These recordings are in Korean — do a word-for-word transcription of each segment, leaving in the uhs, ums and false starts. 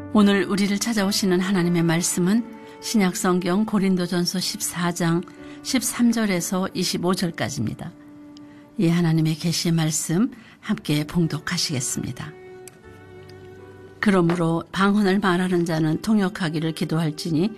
오늘 우리를 찾아오시는 하나님의 말씀은 신약성경 고린도전서 십사 장 십삼 절에서 이십오 절까지입니다. 이 하나님의 계시의 말씀 함께 봉독하시겠습니다. 그러므로 방언을 말하는 자는 통역하기를 기도할지니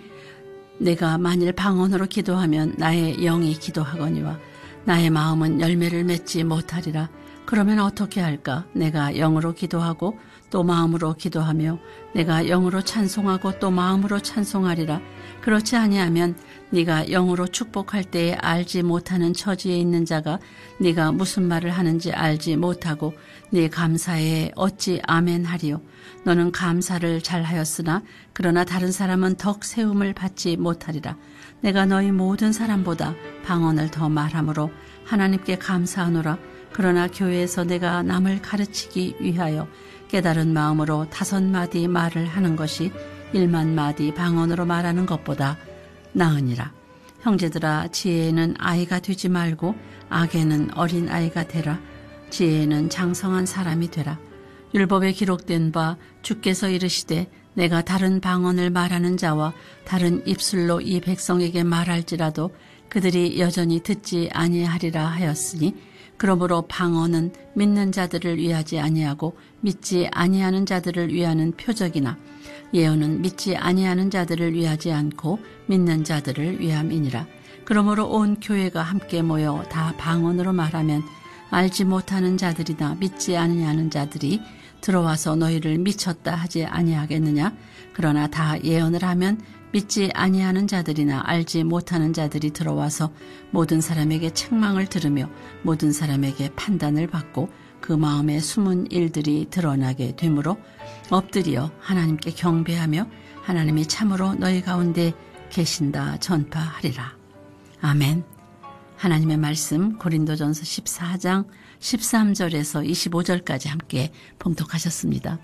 내가 만일 방언으로 기도하면 나의 영이 기도하거니와 나의 마음은 열매를 맺지 못하리라. 그러면 어떻게 할까? 내가 영으로 기도하고 또 마음으로 기도하며 내가 영으로 찬송하고 또 마음으로 찬송하리라. 그렇지 아니하면 네가 영으로 축복할 때에 알지 못하는 처지에 있는 자가 네가 무슨 말을 하는지 알지 못하고 네 감사에 어찌 아멘 하리요. 너는 감사를 잘하였으나 그러나 다른 사람은 덕 세움을 받지 못하리라. 내가 너희 모든 사람보다 방언을 더 말함으로 하나님께 감사하노라. 그러나 교회에서 내가 남을 가르치기 위하여 깨달은 마음으로 다섯 마디 말을 하는 것이 일만 마디 방언으로 말하는 것보다 나으니라. 형제들아, 지혜에는 아이가 되지 말고 악에는 어린 아이가 되라. 지혜에는 장성한 사람이 되라. 율법에 기록된 바 주께서 이르시되 내가 다른 방언을 말하는 자와 다른 입술로 이 백성에게 말할지라도 그들이 여전히 듣지 아니하리라 하였으니, 그러므로 방언은 믿는 자들을 위하지 아니하고 믿지 아니하는 자들을 위하는 표적이나 예언은 믿지 아니하는 자들을 위하지 않고 믿는 자들을 위함이니라. 그러므로 온 교회가 함께 모여 다 방언으로 말하면 알지 못하는 자들이나 믿지 아니하는 자들이 들어와서 너희를 미쳤다 하지 아니하겠느냐? 그러나 다 예언을 하면 믿지 아니하는 자들이나 알지 못하는 자들이 들어와서 모든 사람에게 책망을 들으며 모든 사람에게 판단을 받고 그 마음에 숨은 일들이 드러나게 되므로 엎드려 하나님께 경배하며 하나님이 참으로 너희 가운데 계신다 전파하리라. 아멘. 하나님의 말씀 고린도전서 십사 장 십삼 절에서 이십오 절까지 함께 봉독하셨습니다.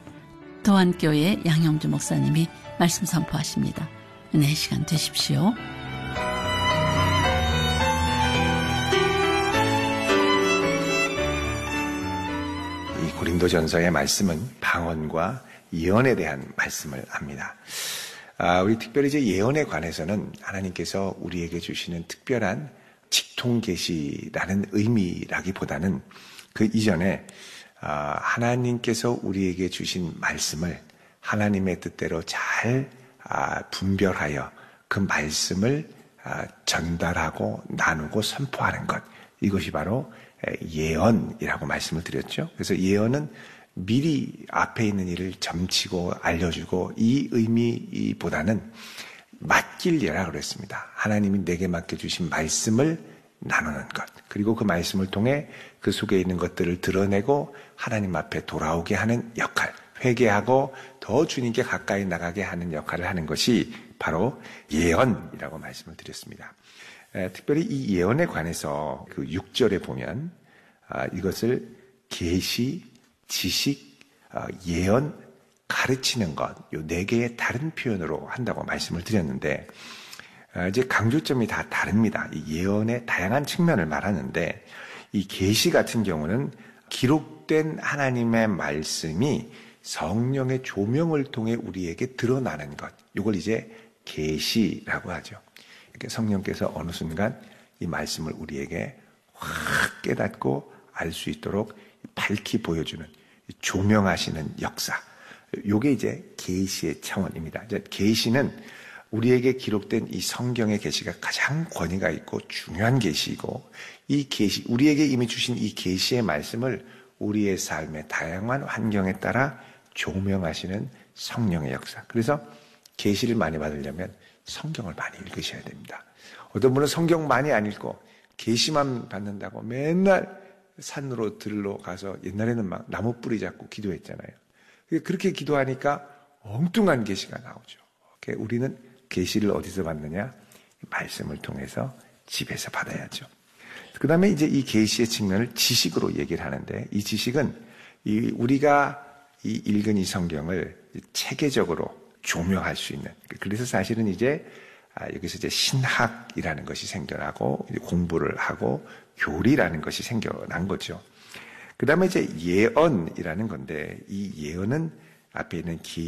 도안교회 양영주 목사님이 말씀 선포하십니다. 은혜의 시간 되십시오. 이 고린도전서의 말씀은 방언과 예언에 대한 말씀을 합니다. 아, 우리 특별히 이제 예언에 관해서는 하나님께서 우리에게 주시는 특별한 직통 계시라는 의미라기보다는 그 이전에 아, 하나님께서 우리에게 주신 말씀을 하나님의 뜻대로 잘 아, 분별하여 그 말씀을 아, 전달하고 나누고 선포하는 것, 이것이 바로 예언이라고 말씀을 드렸죠. 그래서 예언은 미리 앞에 있는 일을 점치고 알려주고, 이 의미보다는 맡길 예라고 그랬습니다. 하나님이 내게 맡겨주신 말씀을 나누는 것, 그리고 그 말씀을 통해 그 속에 있는 것들을 드러내고 하나님 앞에 돌아오게 하는 역할, 회개하고 더 주님께 가까이 나가게 하는 역할을 하는 것이 바로 예언이라고 말씀을 드렸습니다. 에, 특별히 이 예언에 관해서 그 육 절에 보면 아, 이것을 계시, 지식, 아, 예언, 가르치는 것, 요 네 개의 다른 표현으로 한다고 말씀을 드렸는데, 아, 이제 강조점이 다 다릅니다. 이 예언의 다양한 측면을 말하는데, 이 계시 같은 경우는 기록된 하나님의 말씀이 성령의 조명을 통해 우리에게 드러나는 것, 이걸 이제 계시라고 하죠. 이렇게 성령께서 어느 순간 이 말씀을 우리에게 확 깨닫고 알 수 있도록 밝히 보여주는, 조명하시는 역사, 이게 이제 계시의 차원입니다. 이제 계시는 우리에게 기록된 이 성경의 계시가 가장 권위가 있고 중요한 계시이고, 이 계시, 우리에게 이미 주신 이 계시의 말씀을 우리의 삶의 다양한 환경에 따라 조명하시는 성령의 역사. 그래서 계시를 많이 받으려면 성경을 많이 읽으셔야 됩니다. 어떤 분은 성경 많이 안 읽고 계시만 받는다고 맨날 산으로 들로 가서, 옛날에는 막 나무 뿌리 잡고 기도했잖아요. 그렇게 기도하니까 엉뚱한 계시가 나오죠. 우리는 계시를 어디서 받느냐? 말씀을 통해서 집에서 받아야죠. 그 다음에 이제 이 계시의 측면을 지식으로 얘기를 하는데, 이 지식은 이 우리가 이 읽은 이 성경을 체계적으로 조명할 수 있는, 그래서 사실은 이제 여기서 이제 신학이라는 것이 생겨나고 공부를 하고 교리라는 것이 생겨난 거죠. 그 다음에 이제 예언이라는 건데, 이 예언은 앞에 있는